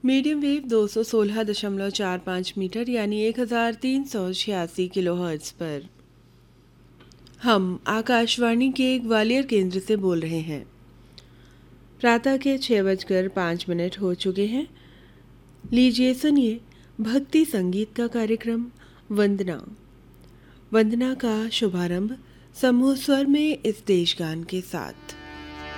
Medium wave 216.45 metre यानी 1386 kilohertz पर। हम आकाशवाणी के ग्वालियर केंद्र से बोल रहे हैं। प्रातः के 6:05 हो चुके हैं। लीजिए सुनिए भक्ति संगीत का कार्यक्रम वंदना। वंदना का शुभारंभ समूह स्वर में इस देश गान के साथ।